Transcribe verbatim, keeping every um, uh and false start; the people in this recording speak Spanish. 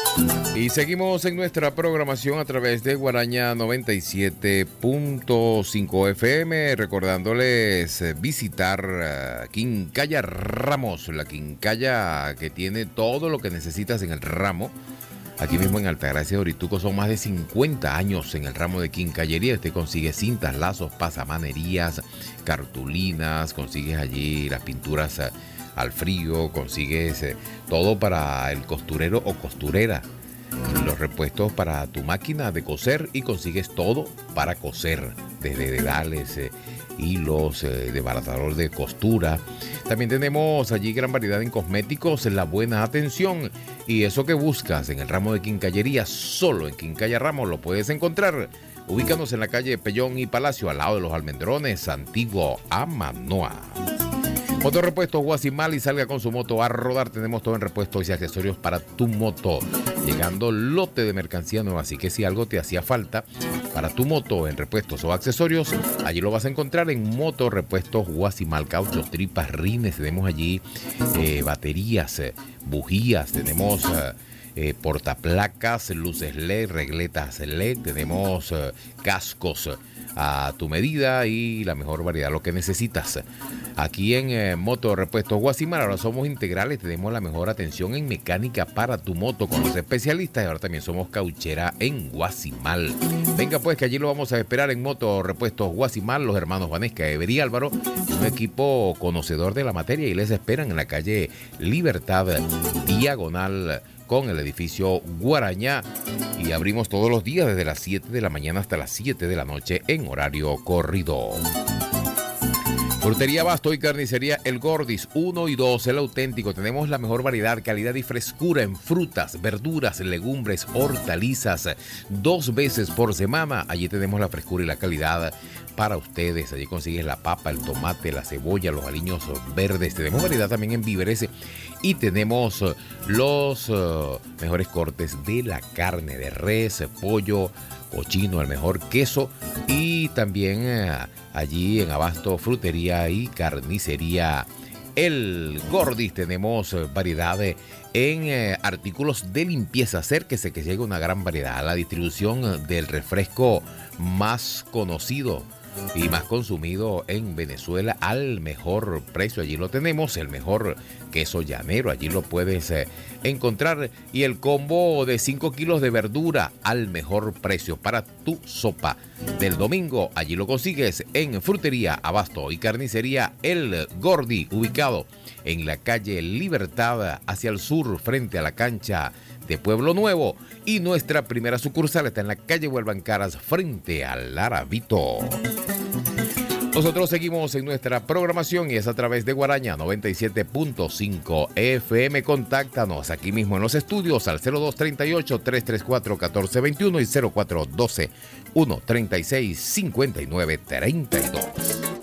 Y seguimos en nuestra programación a través de Guaraña noventa y siete punto cinco F M, recordándoles eh, visitar uh, Quincalla Ramos, la quincalla que tiene todo lo que necesitas en el ramo. Aquí mismo en Altagracia de Orituco son más de cincuenta años en el ramo de quincallería. Usted consigue cintas, lazos, pasamanerías, cartulinas, consigues allí las pinturas uh, al frío, consigues uh, todo para el costurero o costurera. Los repuestos para tu máquina de coser y consigues todo para coser, desde dedales, eh, hilos, eh, desbaratador de costura. También tenemos allí gran variedad en cosméticos, la buena atención y eso que buscas en el ramo de quincallería, solo en Quincalla Ramos lo puedes encontrar. Ubícanos en la calle Pellón y Palacio, al lado de los Almendrones, antiguo Amanoa. Motorrepuestos Guasimal y salga con su moto a rodar. Tenemos todo en repuestos y accesorios para tu moto. Llegando lote de mercancía nueva, así que si algo te hacía falta para tu moto en repuestos o accesorios, allí lo vas a encontrar en Motorrepuestos Guasimal. Cauchos, tripas, rines, tenemos allí eh, baterías, eh, bujías, tenemos eh, eh, portaplacas, luces L E D, regletas L E D, tenemos eh, cascos eh, a tu medida y la mejor variedad, lo que necesitas. Aquí en eh, Motorrepuestos Guasimal ahora somos integrales, tenemos la mejor atención en mecánica para tu moto con los especialistas y ahora también somos cauchera en Guasimal. Venga pues que allí lo vamos a esperar en Motorrepuestos Guasimal, los hermanos Vanesca, Ever y Álvaro, un equipo conocedor de la materia y les esperan en la calle Libertad, diagonal con el edificio Guaraña y abrimos todos los días desde las siete de la mañana hasta las siete de la noche en horario corrido. Frutería Abasto y Carnicería El Gordis uno y dos, el auténtico. Tenemos la mejor variedad, calidad y frescura en frutas, verduras, legumbres, hortalizas. Dos veces por semana. Allí tenemos la frescura y la calidad para ustedes. Allí consigues la papa, el tomate, la cebolla, los aliños verdes. Tenemos variedad también en víveres y tenemos los uh, mejores cortes de la carne de res, pollo, cochino, el mejor queso y también eh, allí en Abasto Frutería y Carnicería El Gordis tenemos eh, variedad eh, en eh, artículos de limpieza. Acérquese que llega una gran variedad. La distribución del refresco más conocido y más consumido en Venezuela al mejor precio. Allí lo tenemos, el mejor queso llanero, allí lo puedes eh, encontrar y el combo de cinco kilos de verdura al mejor precio para tu sopa del domingo. Allí lo consigues en Frutería Abasto y Carnicería El Gordi, ubicado en la calle Libertad hacia el sur frente a la cancha de Pueblo Nuevo, y nuestra primera sucursal está en la calle Huelvancaras frente al Arabito. Nosotros seguimos en nuestra programación y es a través de Guaraña noventa y siete punto cinco F M. Contáctanos aquí mismo en los estudios al cero dos tres ocho, tres tres cuatro, uno cuatro dos uno y cero cuatro uno dos, uno tres seis, cinco nueve tres dos.